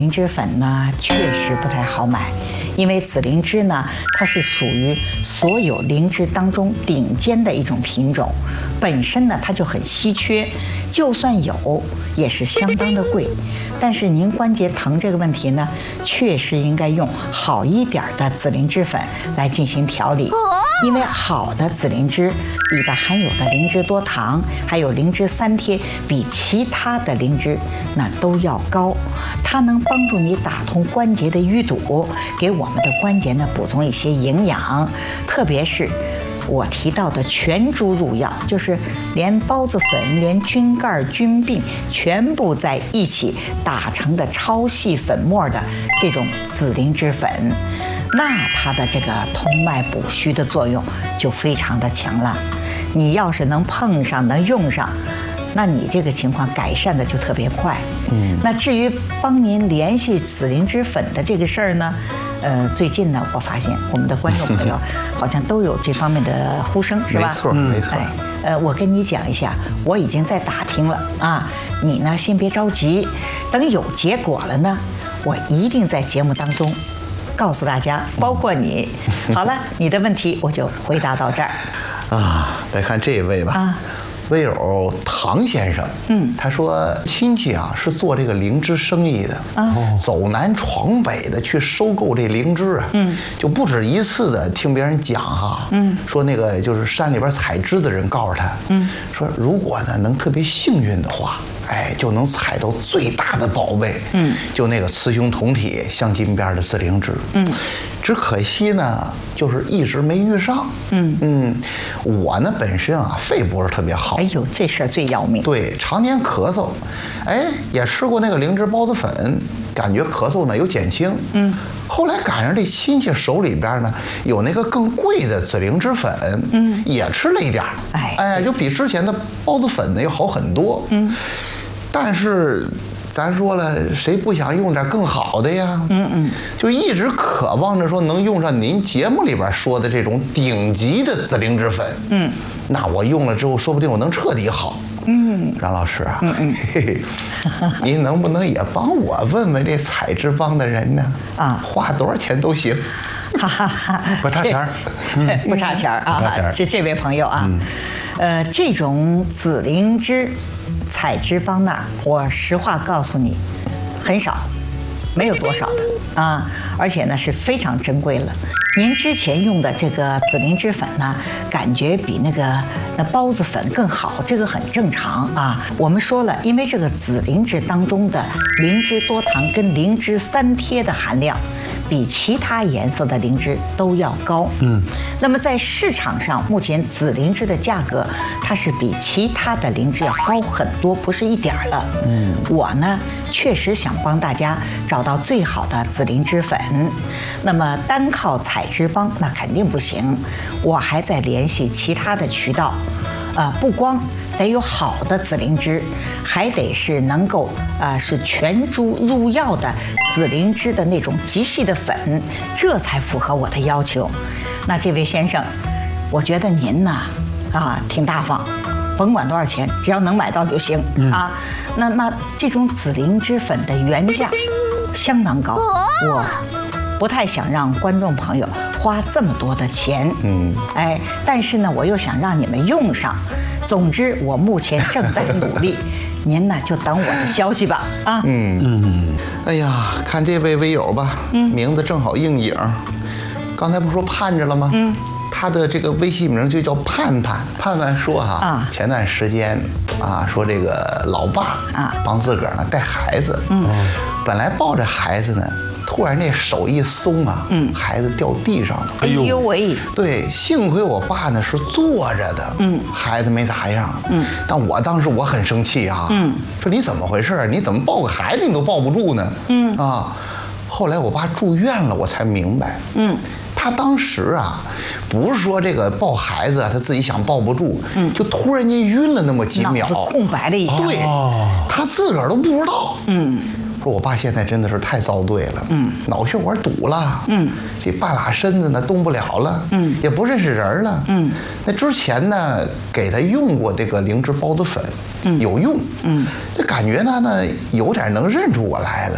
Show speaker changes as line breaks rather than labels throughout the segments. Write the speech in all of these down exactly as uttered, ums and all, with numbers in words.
灵芝粉呢，确实不太好买，因为紫灵芝呢，它是属于所有灵芝当中顶尖的一种品种，本身呢它就很稀缺，就算有也是相当的贵。但是您关节疼这个问题呢，确实应该用好一点的紫灵芝粉来进行调理，因为好的紫灵芝里边含有的灵芝多糖还有灵芝三萜比其他的灵芝那都要高，它能帮助你打通关节的淤堵，给我们的关节呢补充一些营养，特别是我提到的全株入药，就是连孢子粉、连菌盖、菌病全部在一起打成的超细粉末的这种紫灵芝粉，那它的这个通脉补虚的作用就非常的强了。你要是能碰上、能用上，那你这个情况改善的就特别快。嗯，那至于帮您联系紫灵芝粉的这个事儿呢，呃，最近呢，我发现我们的观众朋友好像都有这方面的呼声，是吧？
没错，没错。
哎，呃，我跟你讲一下，我已经在打听了啊，你呢先别着急，等有结果了呢，我一定在节目当中告诉大家，包括你。好了，你的问题我就回答到这儿。
啊，来看这位吧。啊，微友唐先生，嗯，他说亲戚啊是做这个灵芝生意的，啊，走南闯北的去收购这灵芝啊，嗯，就不止一次的听别人讲哈，嗯，说那个就是山里边采芝的人告诉他，嗯，说如果呢能特别幸运的话，哎，就能采到最大的宝贝，嗯，就那个雌雄同体镶金边的紫灵芝，嗯，只可惜呢，就是一直没遇上，嗯嗯，我呢本身啊肺不是特别好，
哎呦，这事儿最要命，
对，常年咳嗽，哎，也吃过那个灵芝孢子粉，感觉咳嗽呢有减轻，嗯，后来赶上这亲戚手里边呢有那个更贵的紫灵芝粉，嗯，也吃了一点儿，哎哎，就比之前的孢子粉呢要好很多，嗯。但是，咱说了，谁不想用点更好的呀？嗯嗯，就一直渴望着说能用上您节目里边说的这种顶级的紫灵芝粉。嗯，那我用了之后，说不定我能彻底好。嗯，张老师啊，嗯嗯，嘿嘿，您能不能也帮我问问这采芝帮的人呢？啊，花多少钱都行。
哈哈哈，
不差钱儿，
不差钱儿啊！这这位朋友啊，呃，这种紫灵芝。采芝帮那儿，我实话告诉你，很少，没有多少的啊，而且呢是非常珍贵了。您之前用的这个紫灵芝粉呢，感觉比那个那孢子粉更好，这个很正常啊。我们说了，因为这个紫灵芝当中的灵芝多糖跟灵芝三萜的含量，比其他颜色的灵芝都要高。嗯，那么在市场上，目前紫灵芝的价格，它是比其他的灵芝要高很多，不是一点儿了。嗯，我呢确实想帮大家找到最好的紫灵芝粉，那么单靠采芝帮那肯定不行，我还在联系其他的渠道，呃，不光得有好的紫灵芝，还得是能够啊、呃、是全株入药的紫灵芝的那种极细的粉，这才符合我的要求。那这位先生，我觉得您呢啊挺大方，甭管多少钱，只要能买到就行、嗯、啊。那那这种紫灵芝粉的原价相当高，我不太想让观众朋友花这么多的钱，嗯，哎，但是呢，我又想让你们用上。总之，我目前正在努力，您呢就等我的消息吧，啊，
嗯嗯，哎呀，看这位微友吧，嗯，名字正好应景，刚才不是说盼着了吗？嗯，他的这个微信名就叫盼盼。盼盼说哈，啊，前段时间啊，说这个老爸啊帮自个儿呢带孩子，嗯，本来抱着孩子呢。突然这手一松啊，嗯，孩子掉地上了。
哎呦喂！
对，幸亏我爸呢是坐着的，嗯，孩子没咋样，嗯。但我当时我很生气啊，嗯，说你怎么回事？你怎么抱个孩子你都抱不住呢？嗯啊，后来我爸住院了，我才明白，嗯，他当时啊，不是说这个抱孩子啊，他自己想抱不住，嗯，就突然间晕了那么几秒，
空白了一下，
对，他自个儿都不知道，嗯。说我爸现在真的是太遭罪了，嗯，脑血管堵了，嗯，这半拉身子呢动不了了，嗯，也不认识人了，嗯，那之前呢给他用过这个灵芝孢子粉，嗯，有用，嗯，这感觉他呢有点能认出我来了，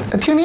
听听。